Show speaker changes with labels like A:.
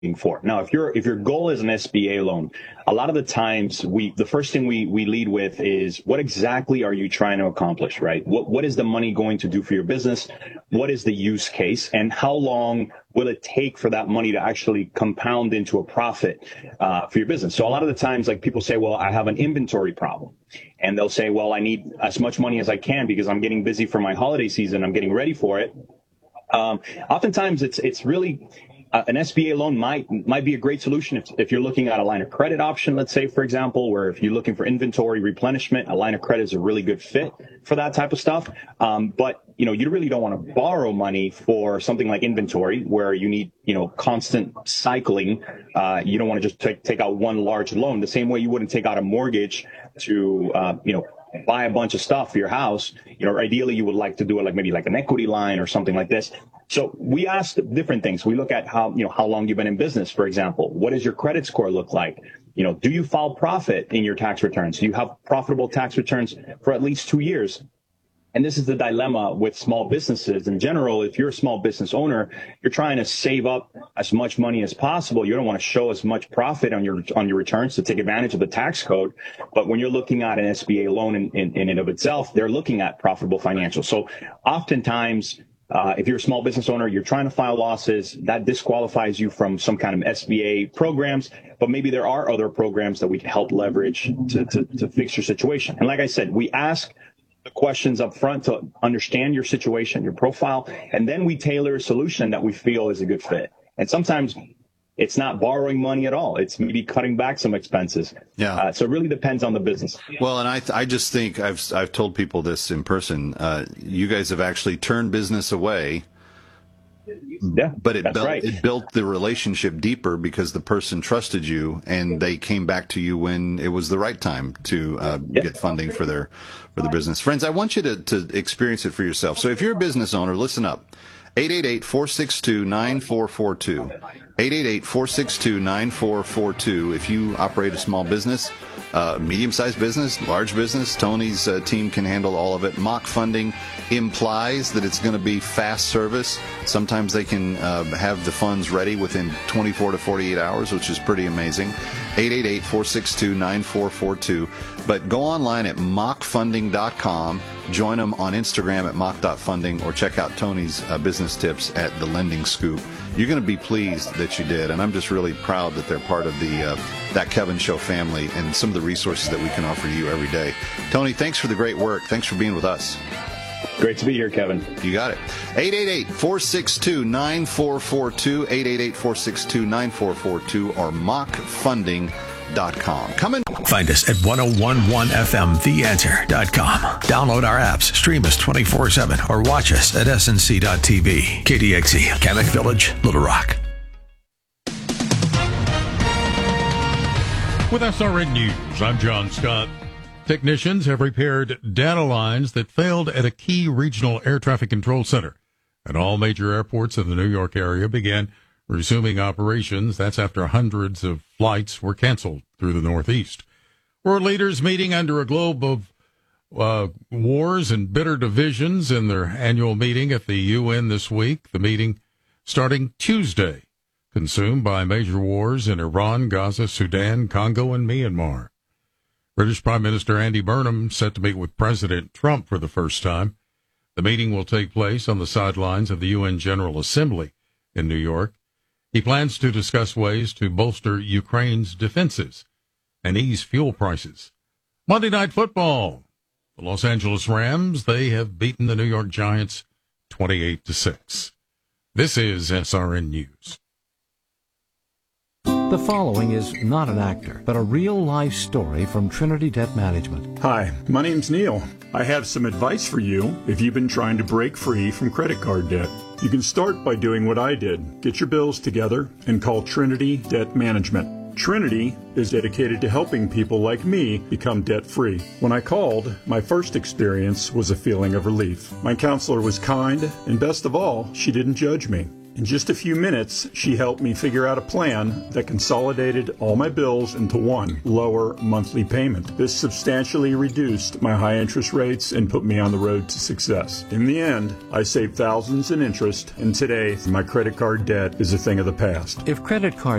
A: for. Now, if your goal is an SBA loan, a lot of the times the first thing we lead with is, what exactly are you trying to accomplish, right? What is the money going to do for your business? What is the use case, and how long will it take for that money to actually compound into a profit for your business? So a lot of the times, like, people say, well, I have an inventory problem, and they'll say, well, I need as much money as I can because I'm getting busy for my holiday season. I'm getting ready for it. Oftentimes it's really an SBA loan might be a great solution if you're looking at a line of credit option, let's say, for example, where if you're looking for inventory replenishment, a line of credit is a really good fit for that type of stuff. But you really don't want to borrow money for something like inventory, where you need constant cycling. You don't want to just take out one large loan the same way you wouldn't take out a mortgage to buy a bunch of stuff for your house. Ideally you would like to do it maybe like an equity line or something like this. So we ask different things. We look at how long you've been in business, for example. What does your credit score look like? Do you file profit in your tax returns? Do you have profitable tax returns for at least 2 years? And this is the dilemma with small businesses in general. If you're a small business owner, you're trying to save up as much money as possible. You don't want to show as much profit on your returns to take advantage of the tax code. But when you're looking at an SBA loan in and of itself, they're looking at profitable financials. So oftentimes, if you're a small business owner, you're trying to file losses, that disqualifies you from some kind of SBA programs. But maybe there are other programs that we can help leverage to fix your situation. And like I said, we ask the questions up front to understand your situation, your profile, and then we tailor a solution that we feel is a good fit. And sometimes it's not borrowing money at all. It's maybe cutting back some expenses. Yeah. So it really depends on the business.
B: Well, and I just think I've told people this in person. You guys have actually turned business away.
A: Yeah,
B: but it built the relationship deeper because the person trusted you and they came back to you when it was the right time to get funding for the business. Friends, I want you to experience it for yourself. So if you're a business owner, listen up. 888-462-9442. 888-462-9442. If you operate a small business, medium-sized business, large business, Tony's team can handle all of it. Mock funding implies that it's going to be fast service. Sometimes they can have the funds ready within 24 to 48 hours, which is pretty amazing. 888-462-9442. But go online at mockfunding.com. Join them on Instagram at mock.funding, or check out Tony's business tips at The Lending Scoop. You're going to be pleased that you did, and I'm just really proud that they're part of the That Kevin Show family and some of the resources that we can offer you every day. Tony, thanks for the great work. Thanks for being with us.
A: Great to be here, Kevin.
B: You got it. 888-462-9442, 888-462-9442, or mockfunding.com.
C: Find us at 1011fmtheanswer.com. Download our apps, stream us 24/7, or watch us at snc.tv. KDXE, Kamek Village, Little Rock.
D: With SRN News, I'm John Scott. Technicians have repaired data lines that failed at a key regional air traffic control center. And all major airports in the New York area began resuming operations. That's after hundreds of flights were canceled through the Northeast. World leaders meeting under a globe of wars and bitter divisions in their annual meeting at the UN this week. The meeting starting Tuesday, consumed by major wars in Iran, Gaza, Sudan, Congo, and Myanmar. British Prime Minister Andy Burnham set to meet with President Trump for the first time. The meeting will take place on the sidelines of the UN General Assembly in New York. He plans to discuss ways to bolster Ukraine's defenses and ease fuel prices. Monday Night Football. The Los Angeles Rams, they have beaten the New York Giants 28-6. This is SRN News.
E: The following is not an actor, but a real-life story from Trinity Debt Management.
F: Hi, my name's Neil. I have some advice for you if you've been trying to break free from credit card debt. You can start by doing what I did. Get your bills together and call Trinity Debt Management. Trinity is dedicated to helping people like me become debt-free. When I called, my first experience was a feeling of relief. My counselor was kind, and best of all, she didn't judge me. In just a few minutes, she helped me figure out a plan that consolidated all my bills into one lower monthly payment. This substantially reduced my high interest rates and put me on the road to success. In the end, I saved thousands in interest, and today my credit card debt is a thing of the past.
E: If credit card